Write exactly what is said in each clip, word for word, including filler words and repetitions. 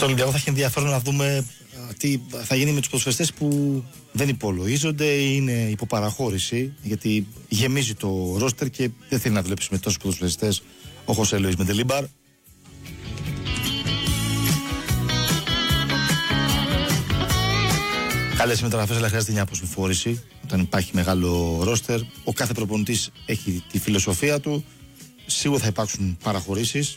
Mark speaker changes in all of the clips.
Speaker 1: Στο Ολυμπιακό θα έχει ενδιαφέρον να δούμε τι θα γίνει με τους ποδοσφαιριστές που δεν υπολογίζονται ή είναι υποπαραχώρηση, γιατί γεμίζει το ρόστερ και δεν θέλει να δουλέψει με τόσους ποδοσφαιριστές ο Χωσέ Λουίς Μεντελίμπαρ. Καλές μεταγραφές, αλλά χρειάζεται μια αποσυμφόρηση όταν υπάρχει μεγάλο ρόστερ. Ο κάθε προπονητής έχει τη φιλοσοφία του. Σίγουρα θα υπάρξουν παραχωρήσεις.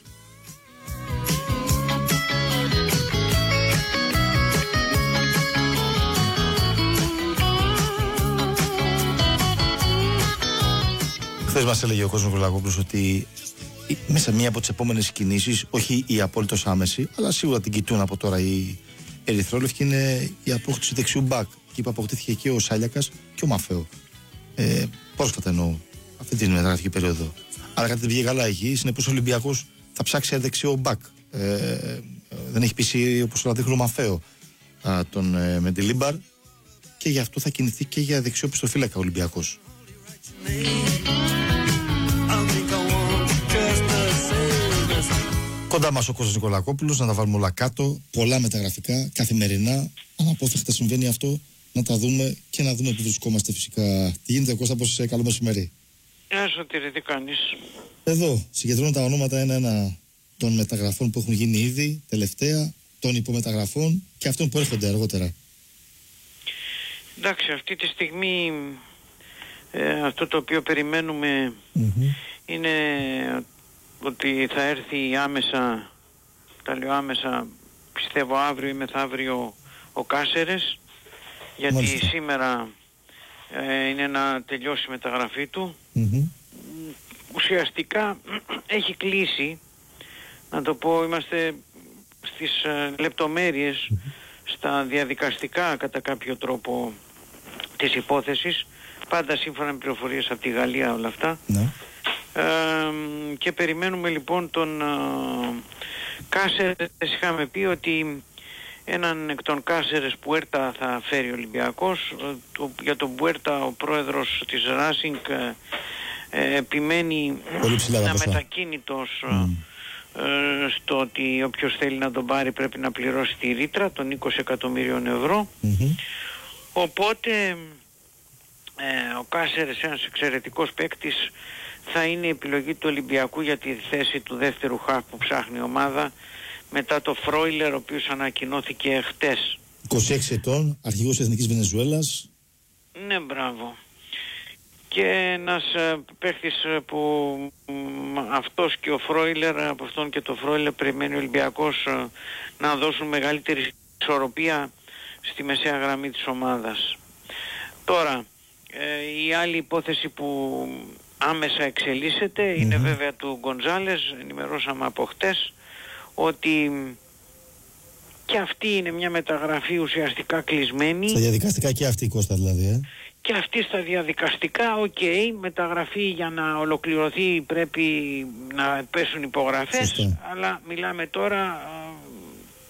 Speaker 1: Χθες μας έλεγε ο Κώστας Νικολακόπουλος ότι μέσα μία από τις επόμενες κινήσεις, όχι η απόλυτος άμεση, αλλά σίγουρα την κοιτούν από τώρα οι ερυθρόλευκοι, είναι η απόκτηση δεξιού μπακ. Και που αποκτήθηκε και ο Σάλιακας και ο Μαφέο. Ε, πρόσφατα εννοώ, αυτή την μεταγραφική περίοδο. Άρα κάτι δεν βγήκε καλά εκεί. Συνεπώς ο Ολυμπιακός θα ψάξει ένα δεξιό μπακ. Ε, δεν έχει πείσει, όπως το δείχνει ο Μαφέο, α, τον ε, Μεντελίμπαρ, και γι' αυτό θα κινηθεί και για δεξιό πιστοφύλακα ο Ολυμπιακός. Κοντά μας ο Κώστας Νικολακόπουλος, να τα βάλουμε όλα κάτω. Πολλά μεταγραφικά, καθημερινά. Αναπόφευκτα συμβαίνει αυτό. Να τα δούμε και να δούμε που βρισκόμαστε φυσικά. Τι γίνεται, Κώστα, πώς είσαι? Καλό μεσημέρι.
Speaker 2: Γεια σου, Τύρι, τι κάνεις?
Speaker 1: Εδώ συγκεντρώνω τα ονόματα ένα-ένα των μεταγραφών που έχουν γίνει ήδη τελευταία, των υπομεταγραφών και αυτών που έρχονται αργότερα.
Speaker 2: Εντάξει, αυτή τη στιγμή ε, αυτό το οποίο περιμένουμε mm-hmm. είναι ότι θα έρθει άμεσα, τα λέω άμεσα, πιστεύω αύριο ή μεθαύριο, ο Κάσερες, γιατί Μάλιστα. σήμερα ε, είναι να τελειώσει η μεταγραφή του. Mm-hmm. Ουσιαστικά έχει κλείσει, να το πω, είμαστε στις ε, λεπτομέρειες, mm-hmm. στα διαδικαστικά κατά κάποιο τρόπο της υπόθεσης, πάντα σύμφωνα με πληροφορίες από τη Γαλλία όλα αυτά. Mm-hmm. Ε, και περιμένουμε λοιπόν τον ε, Κάσερες. Είχαμε πει ότι έναν εκ των Κάσερες Πουέρτα θα φέρει ο Ολυμπιακός. Το, για τον Πουέρτα ο πρόεδρος της Ράσινγκ ε, ε, επιμένει να μετακίνητος mm. ε, στο ότι όποιος θέλει να τον πάρει πρέπει να πληρώσει τη ρήτρα των είκοσι εκατομμύριων ευρώ. Mm-hmm. Οπότε ε, ο Κάσερες, ένας εξαιρετικός παίκτης, θα είναι η επιλογή του Ολυμπιακού για τη θέση του δεύτερου χαφ που ψάχνει η ομάδα μετά το Φρόιλερ, ο οποίος ανακοινώθηκε χτες.
Speaker 1: είκοσι έξι ετών, αρχηγός Εθνικής Βενεζουέλας.
Speaker 2: Ναι, μπράβο. Και ένας παίχτης που αυτός και ο Φρόιλερ, από αυτόν και το Φρόιλερ περιμένει ο Ολυμπιακός να δώσουν μεγαλύτερη ισορροπία στη μεσαία γραμμή της ομάδας. Τώρα, ε, η άλλη υπόθεση που άμεσα εξελίσσεται mm-hmm. είναι βέβαια του Γκονζάλες. Ενημερώσαμε από χτες ότι και αυτή είναι μια μεταγραφή ουσιαστικά κλεισμένη.
Speaker 1: Στα διαδικαστικά και αυτή, Κώστα, δηλαδή ε?
Speaker 2: Και αυτή στα διαδικαστικά, οκ, okay, μεταγραφή για να ολοκληρωθεί πρέπει να πέσουν υπογραφές. Σωστά. Αλλά μιλάμε τώρα